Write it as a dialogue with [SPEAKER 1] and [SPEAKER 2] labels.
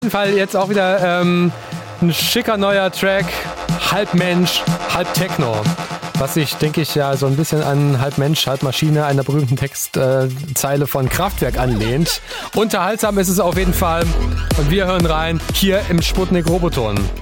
[SPEAKER 1] jeden Fall jetzt auch wieder ein schicker neuer Track, halb Mensch, halb Techno. Was sich, denke ich, ja so ein bisschen an halb Mensch, halb Maschine, einer berühmten Textzeile von Kraftwerk anlehnt. Unterhaltsam ist es auf jeden Fall. Und wir hören rein hier im Sputnik Roboton.